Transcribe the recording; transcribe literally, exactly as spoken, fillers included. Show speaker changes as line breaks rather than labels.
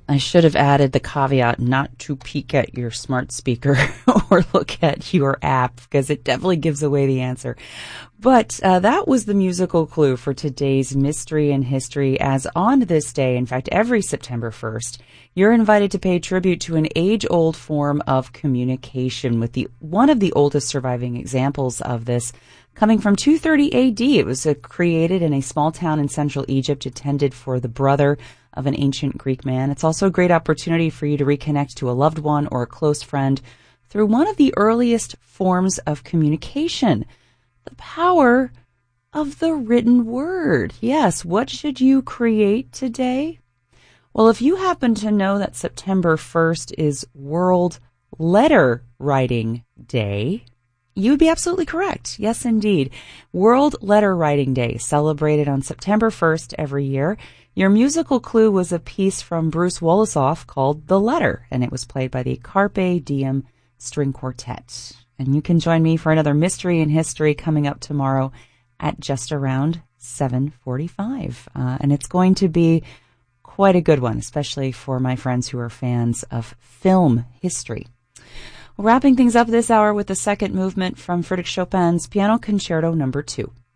I should have added the caveat not to peek at your smart speaker or look at your app, because it definitely gives away the answer. But uh, that was the musical clue for today's Mystery in History, as on this day, in fact, every September first, you're invited to pay tribute to an age-old form of communication, with the one of the oldest surviving examples of this coming from two thirty A D. It was uh, created in a small town in central Egypt, intended for the brother of an ancient Greek man. It's also a great opportunity for you to reconnect to a loved one or a close friend through one of the earliest forms of communication, the power of the written word. Yes, what should you create today? Well, if you happen to know that September first is World Letter Writing Day, you would be absolutely correct. Yes, indeed. World Letter Writing Day, celebrated on September first every year. Your musical clue was a piece from Bruce Wolosoff called The Letter, and it was played by the Carpe Diem String Quartet. And you can join me for another Mystery in History coming up tomorrow at just around seven forty-five. Uh, and it's going to be quite a good one, especially for my friends who are fans of film history. Well, wrapping things up this hour with the second movement from Frédéric Chopin's Piano Concerto Number Two.